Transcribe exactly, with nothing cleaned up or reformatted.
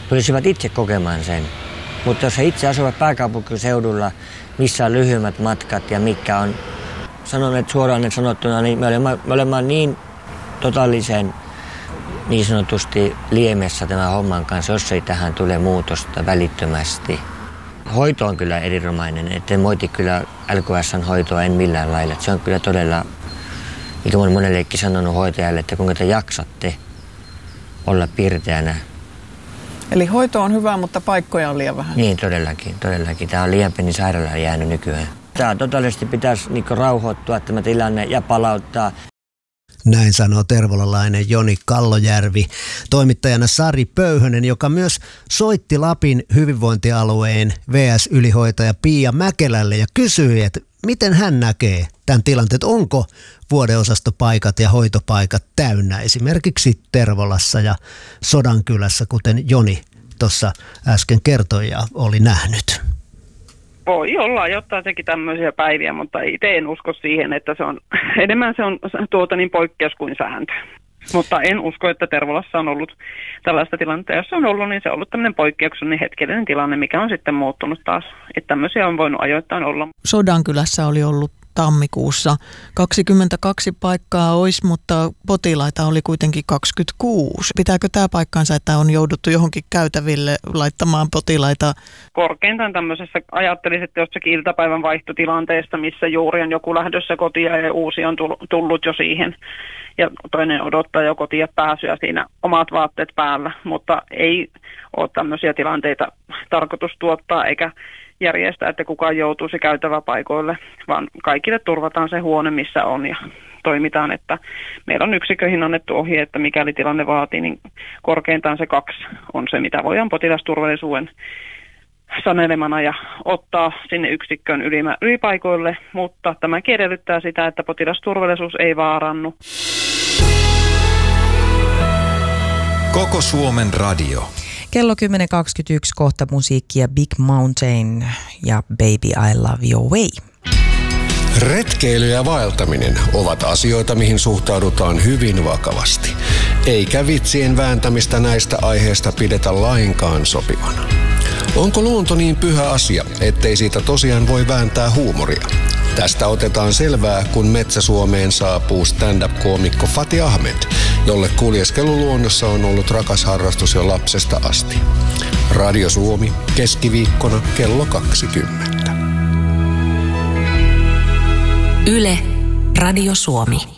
tulisivat itse kokemaan sen. Mutta jos he itse asuvat pääkaupunkiseudulla, missä on lyhyemmät matkat ja mikä on, sanon että suoraan että sanottuna, niin me olemme, me olemme niin totaalisen niin sanotusti liemessä tämän homman kanssa, jos ei tähän tule muutosta välittömästi. Hoito on kyllä erinomainen, etten moiti kyllä L K S:n hoitoa en millään lailla. Se on kyllä todella, mikä olen monellekin sanonut hoitajalle, että kuinka te jaksatte olla pirteänä. Eli hoito on hyvä, mutta paikkoja on liian vähän. Niin, todellakin. todellakin. Tämä on liian pieni sairaala jäänyt nykyään. Tämä totaalisesti pitäisi niin rauhoittua tämä tilanne ja palauttaa. Näin sanoo tervolalainen Joni Kallojärvi. Toimittajana Sari Pöyhönen, joka myös soitti Lapin hyvinvointialueen V S-ylihoitaja Pia Mäkelälle ja kysyi, että miten hän näkee tämän tilanteen, onko vuodeosastopaikat ja hoitopaikat täynnä esimerkiksi Tervolassa ja Sodankylässä, kuten Joni tuossa äsken kertoi ja oli nähnyt. Voi olla ajoittaa sekin tämmöisiä päiviä, mutta itse en usko siihen, että se on enemmän se on tuota niin poikkeus kuin sääntö. Mutta en usko, että Tervolassa on ollut tällaista tilannetta. Jos se on ollut, niin se on ollut tämmöinen poikkeuksellinen hetkellinen tilanne, mikä on sitten muuttunut taas. Että tämmöisiä on voinut ajoittain olla. Sodankylässä oli ollut tammikuussa kaksikymmentäkaksi paikkaa olisi, mutta potilaita oli kuitenkin kaksikymmentäkuusi. Pitääkö tämä paikkaansa, että on jouduttu johonkin käytäville laittamaan potilaita? Korkeintaan tämmöisessä ajattelisin, että jossakin iltapäivän vaihtotilanteesta, missä juuri on joku lähdössä kotia ja uusi on tullut jo siihen. Ja toinen odottaa jo kotiin pääsyä siinä omat vaatteet päällä, mutta ei ole tämmöisiä tilanteita tarkoitus tuottaa eikä järjestää, että kukaan joutuisi käytäväpaikoille, vaan kaikille turvataan se huone, missä on ja toimitaan, että meillä on yksiköihin annettu ohje, että mikäli tilanne vaatii, niin korkeintaan se kaksi on se, mitä voidaan potilasturvallisuuden sanelemana ja ottaa sinne yksikköön ylipaikoille, mutta tämäkin edellyttää sitä, että potilasturvallisuus ei vaarannu. Koko Suomen radio. Kello kymmenen kaksikymmentäyksi kohta musiikkia Big Mountain ja Baby I Love Your Way. Retkeily ja vaeltaminen ovat asioita, mihin suhtaudutaan hyvin vakavasti. Eikä vitsien vääntämistä näistä aiheista pidetä lainkaan sopivana. Onko luonto niin pyhä asia, ettei siitä tosiaan voi vääntää huumoria? Tästä otetaan selvää, kun Metsä-Suomeen saapuu stand-up-koomikko Fati Ahmed, jolle kuljeskelu luonnossa on ollut rakas harrastus jo lapsesta asti. Radio Suomi, keskiviikkona kello kaksikymmentä. Yle, Radio Suomi.